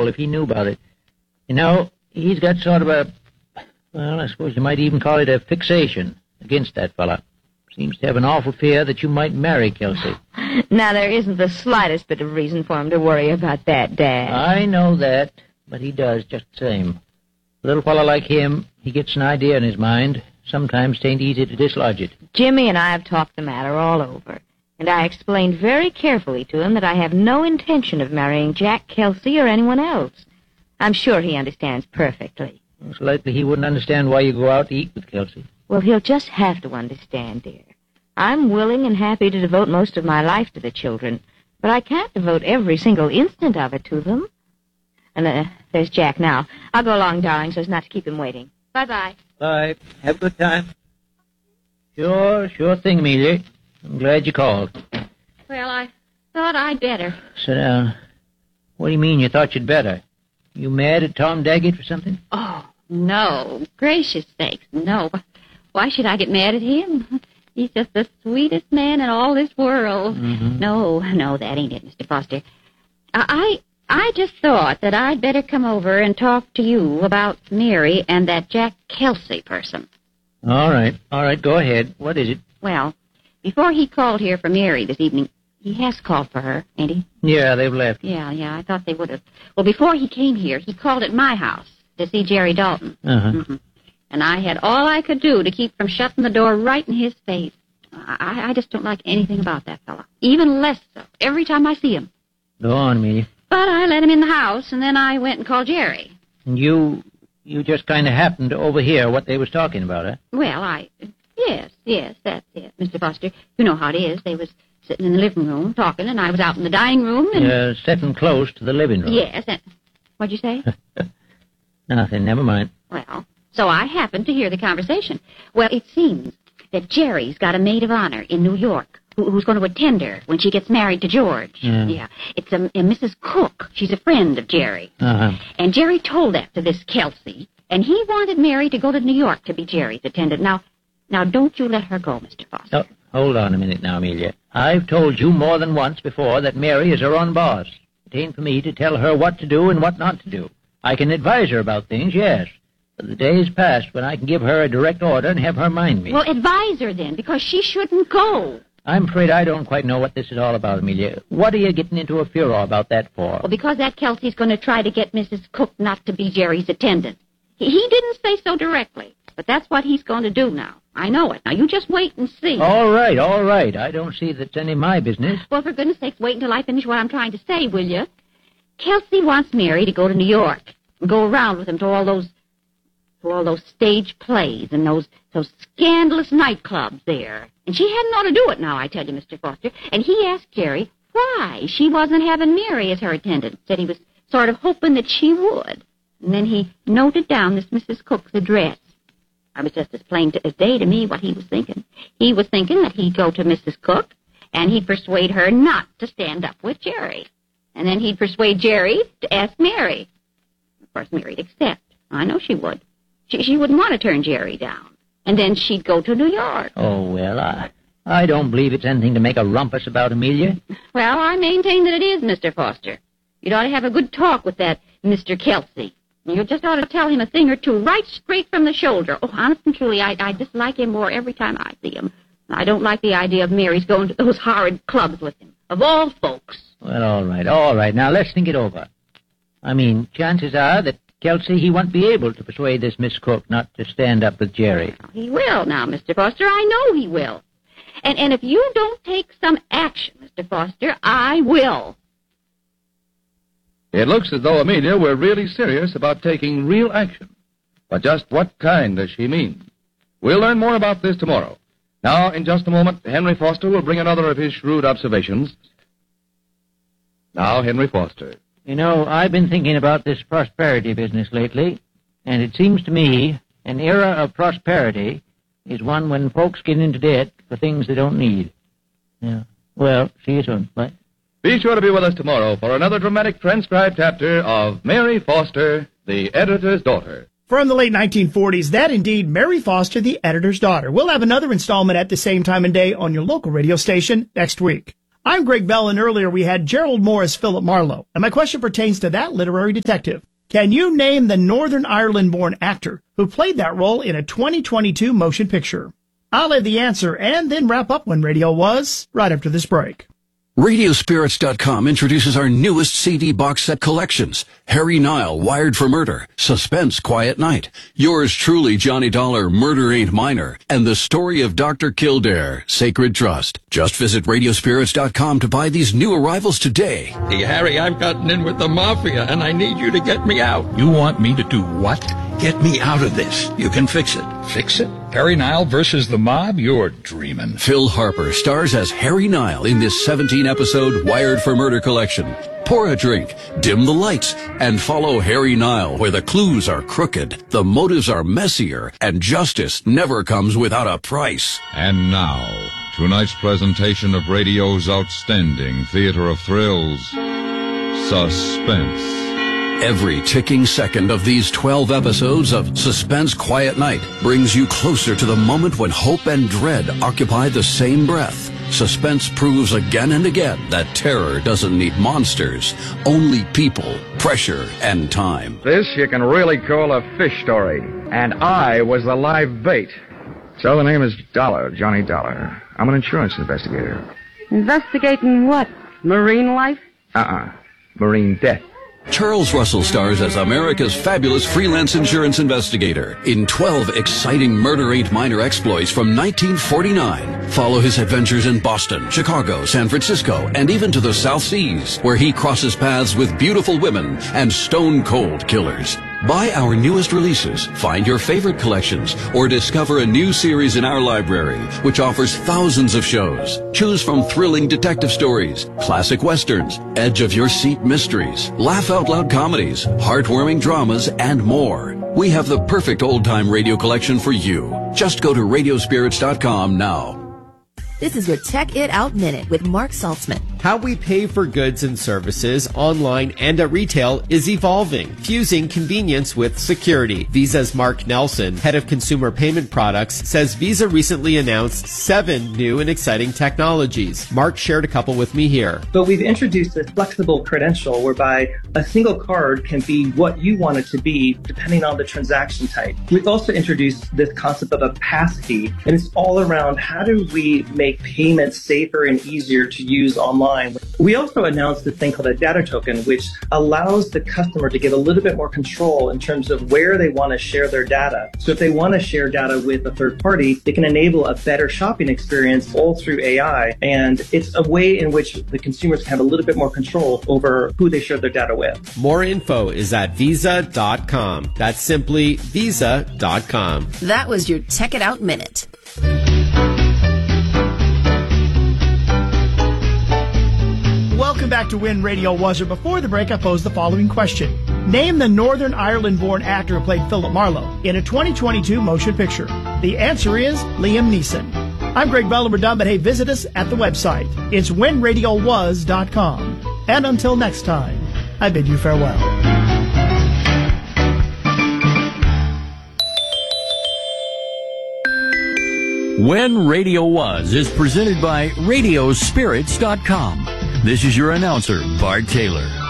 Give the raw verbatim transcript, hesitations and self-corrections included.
fall if he knew about it. You know, he's got sort of a, well, I suppose you might even call it a fixation against that fella. Seems to have an awful fear that you might marry Kelsey. Now, there isn't the slightest bit of reason for him to worry about that, Dad. I know that, but he does just the same. A little fella like him, he gets an idea in his mind. Sometimes it ain't easy to dislodge it. Jimmy and I have talked the matter all over, and I explained very carefully to him that I have no intention of marrying Jack Kelsey or anyone else. I'm sure he understands perfectly. Most likely he wouldn't understand why you go out to eat with Kelsey. Well, he'll just have to understand, dear. I'm willing and happy to devote most of my life to the children, but I can't devote every single instant of it to them. And uh, there's Jack now. I'll go along, darling, so as not to keep him waiting. Bye-bye. Bye. Have a good time. Sure, sure thing, Amelia. I'm glad you called. Well, I thought I'd better. Sit down. What do you mean you thought you'd better? You mad at Tom Daggett for something? Oh, no. Gracious sakes, no. Why should I get mad at him? He's just the sweetest man in all this world. Mm-hmm. No, no, that ain't it, Mister Foster. I, I just thought that I'd better come over and talk to you about Mary and that Jack Kelsey person. All right, all right, go ahead. What is it? Well, before he called here for Mary this evening, he has called for her, ain't he? Yeah, they've left. Yeah, yeah, I thought they would have. Well, before he came here, he called at my house to see Jerry Dalton. Uh-huh. Mm-hmm. And I had all I could do to keep from shutting the door right in his face. I, I just don't like anything about that fella. Even less so, every time I see him. Go on, Amelia. But I let him in the house, and then I went and called Jerry. And you, you just kind of happened to overhear what they was talking about, huh? Well, I, yes, yes, that's it, Mister Foster. You know how it is. They was sitting in the living room talking, and I was out in the dining room, and... Uh, sitting close to the living room. Yes, and... What'd you say? Nothing, never mind. Well, so I happened to hear the conversation. Well, it seems that Jerry's got a maid of honor in New York who, who's going to attend her when she gets married to George. Yeah. yeah. It's a, a Missus Cook. She's a friend of Jerry. Uh-huh. And Jerry told that to this Kelsey, and he wanted Mary to go to New York to be Jerry's attendant. Now, now, don't you let her go, Mister Foster. Oh, hold on a minute now, Amelia. I've told you more than once before that Mary is her own boss. It ain't for me to tell her what to do and what not to do. I can advise her about things, yes. But the day is past when I can give her a direct order and have her mind me. Well, advise her then, because she shouldn't go. I'm afraid I don't quite know what this is all about, Amelia. What are you getting into a furor about that for? Well, because that Kelsey's going to try to get Missus Cook not to be Jerry's attendant. He, he didn't say so directly, but that's what he's going to do now. I know it. Now, you just wait and see. All right, all right. I don't see that's any of my business. Well, for goodness sakes, wait until I finish what I'm trying to say, will you? Kelsey wants Mary to go to New York and go around with him to all those to all those stage plays and those those scandalous nightclubs there. And she hadn't ought to do it now, I tell you, Mister Foster. And he asked Jerry why she wasn't having Mary as her attendant. Said he was sort of hoping that she would. And then he noted down this Missus Cook's address. It was just as plain as day to me what he was thinking. He was thinking that he'd go to Missus Cook, and he'd persuade her not to stand up with Jerry. And then he'd persuade Jerry to ask Mary. Of course, Mary'd accept. I know she would. She, she wouldn't want to turn Jerry down. And then she'd go to New York. Oh, well, I, I don't believe it's anything to make a rumpus about, Amelia. Well, I maintain that it is, Mister Foster. You'd ought to have a good talk with that Mister Kelsey. You just ought to tell him a thing or two right straight from the shoulder. Oh, honest and truly, I, I dislike him more every time I see him. I don't like the idea of Mary's going to those horrid clubs with him. Of all folks. Well, all right, all right. Now, let's think it over. I mean, chances are that Kelsey, he won't be able to persuade this Miss Cook not to stand up with Jerry. He will now, Mister Foster. I know he will. And, and if you don't take some action, Mister Foster, I will. It looks as though Amelia were really serious about taking real action. But just what kind does she mean? We'll learn more about this tomorrow. Now, in just a moment, Henry Foster will bring another of his shrewd observations. Now, Henry Foster. You know, I've been thinking about this prosperity business lately, and it seems to me an era of prosperity is one when folks get into debt for things they don't need. Yeah. Well, see you soon. Bye. Be sure to be with us tomorrow for another dramatic transcribed chapter of Mary Foster, the Editor's Daughter. From the late nineteen forties, that indeed, Mary Foster, the Editor's Daughter. We'll have another installment at the same time and day on your local radio station next week. I'm Greg Bell, and earlier we had Gerald Morris, Philip Marlowe. And my question pertains to that literary detective. Can you name the Northern Ireland-born actor who played that role in a twenty twenty-two motion picture? I'll have the answer and then wrap up When Radio Was right after this break. Radio Spirits dot com introduces our newest C D box set collections. Harry Nile, Wired for Murder, Suspense, Quiet Night, Yours Truly, Johnny Dollar, Murder Ain't Minor, and The Story of Doctor Kildare, Sacred Trust. Just visit Radio Spirits dot com to buy these new arrivals today. Hey, Harry, I've gotten in with the Mafia, and I need you to get me out. You want me to do what? Get me out of this. You can fix it. Fix it? Harry Nile versus the mob? You're dreaming. Phil Harper stars as Harry Nile in this seventeen-episode Wired for Murder collection. Pour a drink, dim the lights, and follow Harry Nile where the clues are crooked, the motives are messier, and justice never comes without a price. And now, tonight's presentation of radio's outstanding theater of thrills, Suspense. Every ticking second of these twelve episodes of Suspense, Quiet Night brings you closer to the moment when hope and dread occupy the same breath. Suspense proves again and again that terror doesn't need monsters, only people, pressure, and time. This you can really call a fish story. And I was the live bait. So the name is Dollar, Johnny Dollar. I'm an insurance investigator. Investigating what? Marine life? Uh-uh. Marine death. Charles Russell stars as America's fabulous freelance insurance investigator in twelve exciting Murder Ain't Minor exploits from nineteen forty-nine. Follow his adventures in Boston, Chicago, San Francisco, and even to the South Seas, where he crosses paths with beautiful women and stone-cold killers. Buy our newest releases, find your favorite collections, or discover a new series in our library, which offers thousands of shows. Choose from thrilling detective stories, classic westerns, edge-of-your-seat mysteries, laugh-out-loud comedies, heartwarming dramas, and more. We have the perfect old-time radio collection for you. Just go to Radio Spirits dot com now. This is your Check It Out Minute with Mark Saltzman. How we pay for goods and services online and at retail is evolving, fusing convenience with security. Visa's Mark Nelson, head of consumer payment products, says Visa recently announced seven new and exciting technologies. Mark shared a couple with me here. But we've introduced a flexible credential whereby a single card can be what you want it to be depending on the transaction type. We've also introduced this concept of a passkey, and it's all around how do we make payments safer and easier to use online. We also announced this thing called a data token, which allows the customer to get a little bit more control in terms of where they want to share their data. So if they want to share data with a third party, they can enable a better shopping experience all through A I. And it's a way in which the consumers can have a little bit more control over who they share their data with. More info is at Visa dot com. That's simply Visa dot com. That was your Check It Out Minute. Welcome back to When Radio Was. Or before the break, I posed the following question. Name the Northern Ireland-born actor who played Philip Marlowe in a twenty twenty-two motion picture. The answer is Liam Neeson. I'm Greg Bell, and we're done, but hey, visit us at the website. It's when radio was dot com. And until next time, I bid you farewell. When Radio Was is presented by Radio Spirits dot com. This is your announcer, Bart Taylor.